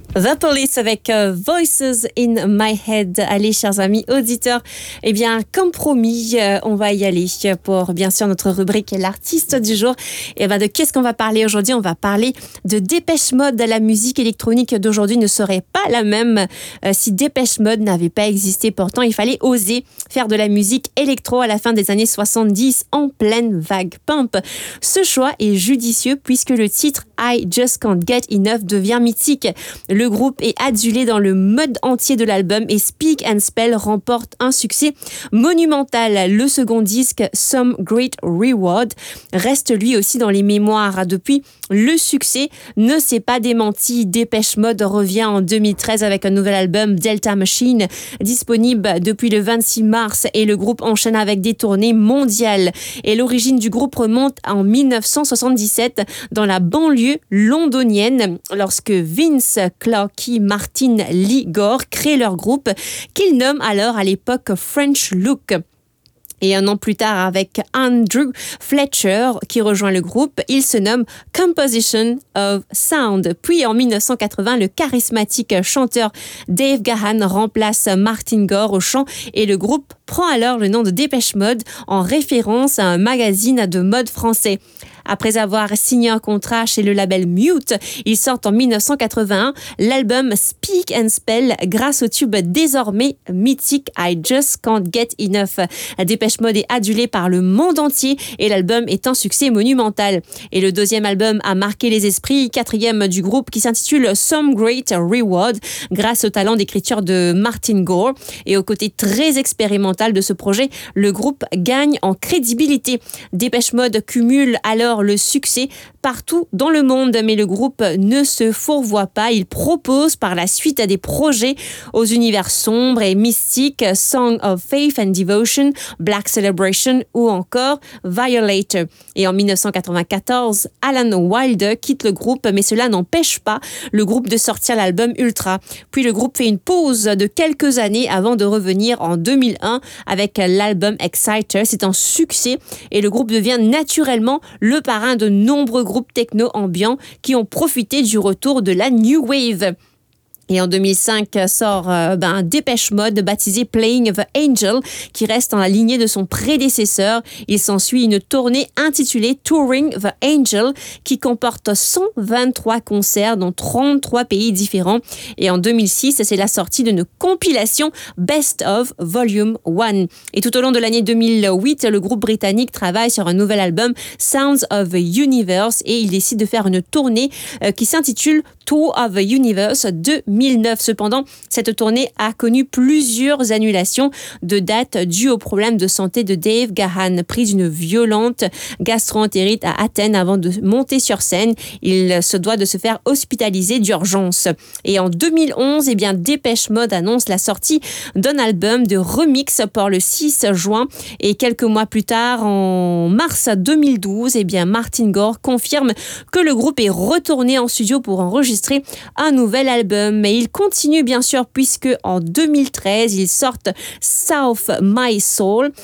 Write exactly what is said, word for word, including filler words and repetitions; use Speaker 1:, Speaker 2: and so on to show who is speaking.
Speaker 1: The Police avec euh, Voices in My Head. Allez, chers amis auditeurs, eh bien, comme promis, euh, on va y aller pour, bien sûr, notre rubrique L'artiste du jour. Et ben, de qu'est-ce qu'on va parler aujourd'hui? On va parler de Dépêche Mode. La musique électronique d'aujourd'hui ne serait pas la même euh, si Dépêche Mode n'avait pas existé. Pourtant, il fallait oser faire de la musique électro à la fin des années soixante-dix en pleine vague pump. Ce choix est judicieux puisque le titre I Just Can't Get Enough devient mythique. Le groupe est adulé dans le mode entier de l'album et Speak and Spell remporte un succès monumental. Le second disque, Some Great Reward, reste lui aussi dans les mémoires. Depuis, le succès ne s'est pas démenti. Dépêche Mode revient en deux mille treize avec un nouvel album, Delta Machine, disponible depuis le vingt-six mars et le groupe enchaîne avec des tournées mondiales. Et l'origine du groupe remonte en dix-neuf cent soixante-dix-sept dans la banlieue londonienne lorsque Vince Clarke, Martin Lee Gore créent leur groupe qu'ils nomment alors à l'époque French Look. Et un an plus tard, avec Andrew Fletcher qui rejoint le groupe, il se nomme Composition of Sound. Puis en dix-neuf cent quatre-vingts, le charismatique chanteur Dave Gahan remplace Martin Gore au chant et le groupe prend alors le nom de Dépêche Mode en référence à un magazine de mode français. Après avoir signé un contrat chez le label Mute, ils sortent en dix-neuf cent quatre-vingt-un l'album Speak and Spell grâce au tube désormais mythique I Just Can't Get Enough. Dépêche Mode est adulé par le monde entier et l'album est un succès monumental. Et le deuxième album a marqué les esprits, quatrième du groupe qui s'intitule Some Great Reward grâce au talent d'écriture de Martin Gore. Et au côté très expérimental de ce projet, le groupe gagne en crédibilité. Dépêche Mode cumule alors le succès partout dans le monde, mais le groupe ne se fourvoie pas. Il propose par la suite des projets aux univers sombres et mystiques, Song of Faith and Devotion, Black Celebration ou encore Violator. Et en dix-neuf cent quatre-vingt-quatorze, Alan Wilder quitte le groupe, mais cela n'empêche pas le groupe de sortir l'album Ultra. Puis le groupe fait une pause de quelques années avant de revenir en deux mille un avec l'album Exciter. C'est un succès et le groupe devient naturellement le parrain de nombreux groupes techno ambiants qui ont profité du retour de la New Wave. Et en deux mille cinq sort euh, ben, Dépêche Mode baptisé Playing the Angel qui reste dans la lignée de son prédécesseur. Il s'ensuit une tournée intitulée Touring the Angel qui comporte cent vingt-trois concerts dans trente-trois pays différents. Et en deux mille six, c'est la sortie d'une compilation Best of Volume un. Et tout au long de l'année deux mille huit, le groupe britannique travaille sur un nouvel album Sounds of the Universe et il décide de faire une tournée euh, qui s'intitule Tour of the Universe deux mille neuf. Cependant, cette tournée a connu plusieurs annulations de dates dues au problème de santé de Dave Gahan, pris d'une violente gastro-entérite à Athènes avant de monter sur scène. Il se doit de se faire hospitaliser d'urgence. Et en deux mille onze, eh bien, Dépêche Mode annonce la sortie d'un album de remix pour le six juin. Et quelques mois plus tard, en mars deux mille douze, eh bien, Martin Gore confirme que le groupe est retourné en studio pour enregistrer un nouvel album. Mais il continue bien sûr puisque en deux mille treize, ils sortent South My Soul